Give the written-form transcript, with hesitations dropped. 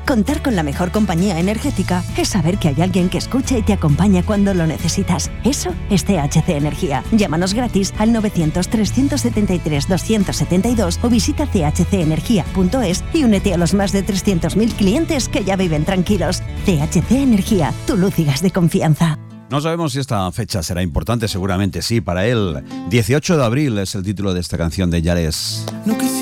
Contar con la mejor compañía energética es saber que hay alguien que escucha y te acompaña cuando lo necesitas. Eso es THC Energía. Llámanos gratis al 900-373-272 o visita chcenergia.es y únete a los más de 300.000 clientes que ya viven tranquilos. THC Energía, tu luz y gas de confianza. No sabemos si esta fecha será importante, seguramente sí, para él. 18 de abril es el título de esta canción de Yares. No quisiera